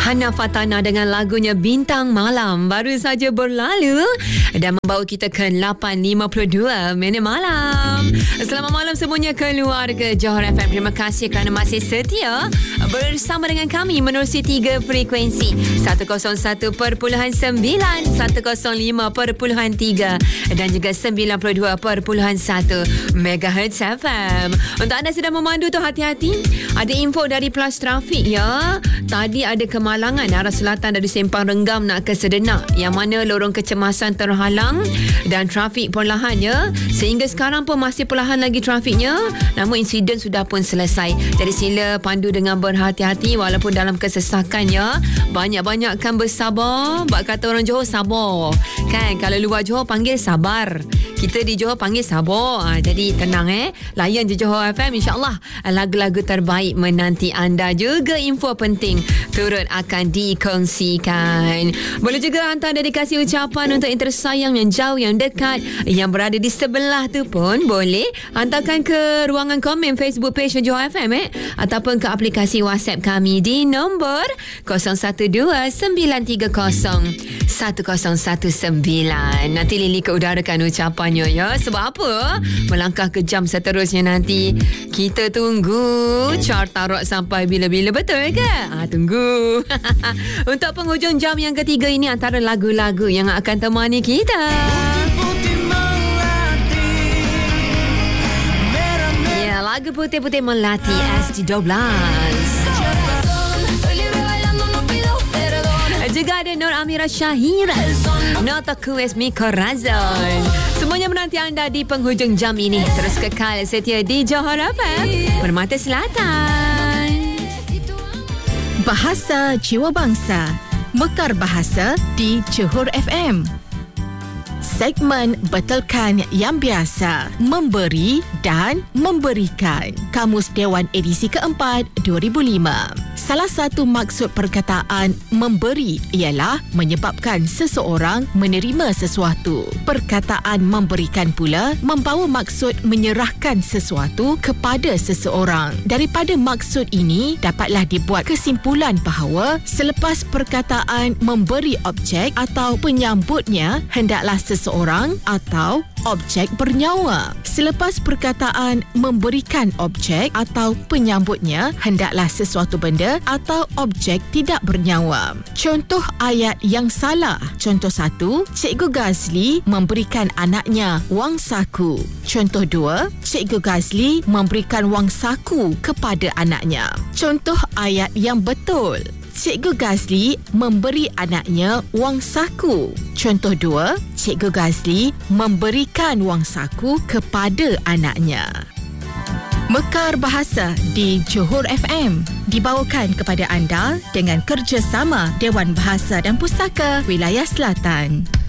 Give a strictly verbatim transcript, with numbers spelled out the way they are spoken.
Hana Fatana dengan lagunya Bintang Malam baru saja berlalu dan membawa kita ke lapan lima puluh dua minit malam. Selamat malam semuanya keluarga Johor F M. Terima kasih kerana masih setia bersama dengan kami menerusi tiga frekuensi seratus satu perpuluhan sembilan, seratus lima perpuluhan tiga dan juga sembilan puluh dua perpuluhan satu megahertz F M. Untuk anda sedang memandu tu hati-hati. Ada info dari Plus Trafik ya. Tadi ada kemalangan arah selatan dari Sempang Renggam nak ke Sedenak, yang mana lorong kecemasan terhalang dan trafik perlahan ya. Sehingga sekarang pun masih perlahan lagi trafiknya, namun insiden sudah pun selesai. Jadi sila pandu dengan berhati-hati walaupun dalam kesesakan ya. Banyak-banyakkan bersabar. Bak kata orang Johor, sabar kan. Kalau luar Johor panggil sabar, kita di Johor panggil sabar. Ha, jadi tenang eh, layan je Johor F M. InsyaAllah lagu-lagu terbaik menanti anda. Juga info penting turut akan dikongsikan. Boleh juga hantar dedikasi ucapan untuk yang tersayang, yang jauh, yang dekat, yang berada di sebelah tu pun boleh hantarkan ke ruangan komen Facebook page Johor F M eh, ataupun ke aplikasi WhatsApp kami di nombor kosong satu dua sembilan tiga kosong satu kosong satu sembilan. Nanti Lily ke udarakan ucapannya ya. Sebab apa? Melangkah ke jam seterusnya nanti. Kita tunggu chart tarot sampai bila-bila, betul ke? Ah, tunggu. Untuk penghujung jam yang ketiga ini, antara lagu-lagu yang akan temani kita. Ya, lagu Putih-Putih Melati S D dua belas. Juga ada Nur Amira Syahira, Notaku Esmi Corazon. Semuanya menanti anda di penghujung jam ini. Terus kekal setia di Johor F M, Permata Selatan. Bahasa Jiwa Bangsa, Mekar Bahasa di Johor F M. Segmen Betulkan Yang Biasa, Memberi dan Memberikan. Kamus Dewan edisi keempat dua ribu lima. Salah satu maksud perkataan memberi ialah menyebabkan seseorang menerima sesuatu. Perkataan memberikan pula membawa maksud menyerahkan sesuatu kepada seseorang. Daripada maksud ini dapatlah dibuat kesimpulan bahawa selepas perkataan memberi objek atau penyambutnya hendaklah seseorang atau objek bernyawa. Selepas perkataan memberikan objek atau penyambutnya hendaklah sesuatu benda atau objek tidak bernyawa. Contoh ayat yang salah. Contoh satu, Cikgu Gazli memberikan anaknya wang saku. Contoh dua, Cikgu Gazli memberikan wang saku kepada anaknya. Contoh ayat yang betul. Cikgu Gazli memberi anaknya wang saku. Contoh dua, Cikgu Gazli memberikan wang saku kepada anaknya. Mekar Bahasa di Johor F M dibawakan kepada anda dengan kerjasama Dewan Bahasa dan Pustaka Wilayah Selatan.